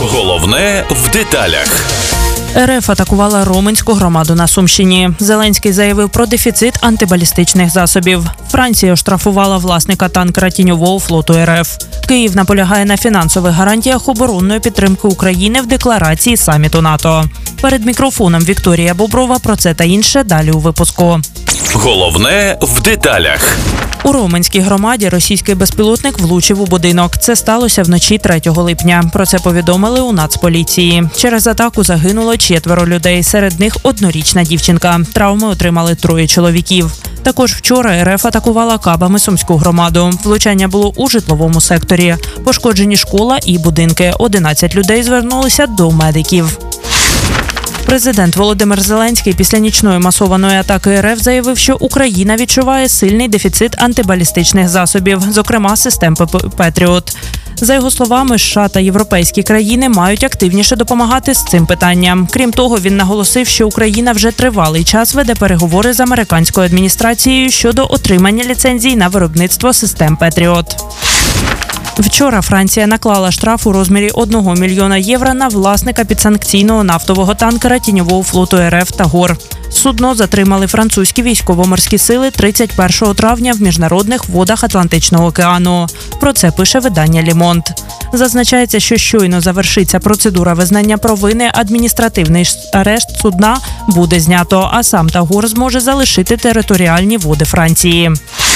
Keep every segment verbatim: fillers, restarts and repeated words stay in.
Головне в деталях. РФ атакувала Роменську громаду на Сумщині. Зеленський заявив про дефіцит антибалістичних засобів. Франція оштрафувала власника танкера тіньового флоту РФ. Київ наполягає на фінансових гарантіях оборонної підтримки України в декларації саміту НАТО. Перед мікрофоном Вікторія Боброва про це та інше далі у випуску. Головне в деталях. У Роменській громаді російський безпілотник влучив у будинок. Це сталося вночі третього липня. Про це повідомили у Нацполіції. Через атаку загинуло четверо людей, серед них однорічна дівчинка. Травми отримали троє чоловіків. Також вчора РФ атакувала кабами Сумську громаду. Влучання було у житловому секторі. Пошкоджені школа і будинки. одинадцять людей звернулися до медиків. Президент Володимир Зеленський після нічної масованої атаки РФ заявив, що Україна відчуває сильний дефіцит антибалістичних засобів, зокрема систем «Петріот». За його словами, США та європейські країни мають активніше допомагати з цим питанням. Крім того, він наголосив, що Україна вже тривалий час веде переговори з американською адміністрацією щодо отримання ліцензій на виробництво систем «Петріот». Вчора Франція наклала штраф у розмірі одного мільйона євро на власника підсанкційного нафтового танкера тіньового флоту РФ «Тагор». Судно затримали французькі військово-морські сили тридцять першого травня в міжнародних водах Атлантичного океану. Про це пише видання «Ле Монд». Зазначається, що щойно завершиться процедура визнання провини, адміністративний арешт судна буде знято, а сам «Тагор» зможе залишити територіальні води Франції.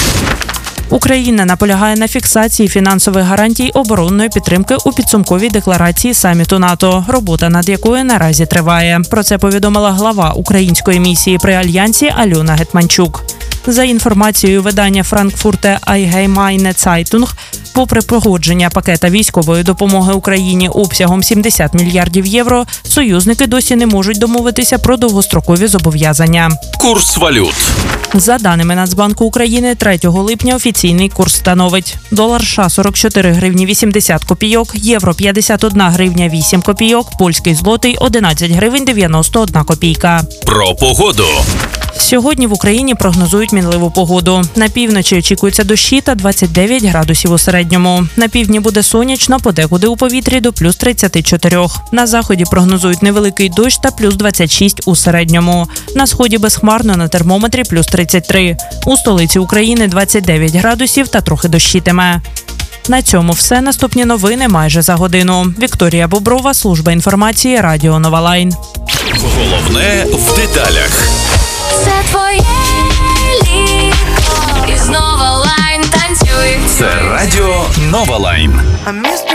Україна наполягає на фіксації фінансових гарантій оборонної підтримки у підсумковій декларації саміту НАТО, робота над якою наразі триває. Про це повідомила глава української місії при Альянсі Альона Гетманчук. За інформацією видання Frankfurter Allgemeine Zeitung, попри погодження пакета військової допомоги Україні обсягом сімдесят мільярдів євро, союзники досі не можуть домовитися про довгострокові зобов'язання. Курс валют. За даними Нацбанку України, третього липня офіційний курс становить: долар США – сорок чотири гривні вісімдесят копійок, євро – п'ятдесят одна гривня вісім копійок, польський злотий – одинадцять гривень дев'яносто одна копійка. Про погоду. Сьогодні в Україні прогнозують мінливу погоду. На півночі очікується дощі та двадцять дев'ять градусів у середньому. На півдні буде сонячно, подекуди у повітрі до плюс тридцять чотири. На заході прогнозують невеликий дощ та плюс двадцять шість у середньому. На сході безхмарно, на термометрі плюс тридцять три. У столиці України двадцять дев'ять градусів та трохи дощитиме. На цьому все. Наступні новини майже за годину. Вікторія Боброва, служба інформації, Радіо Нова Лайн. Головне в деталях. Це твоє літо, і знову лайн танцює. Це Радіо Нова Лайн.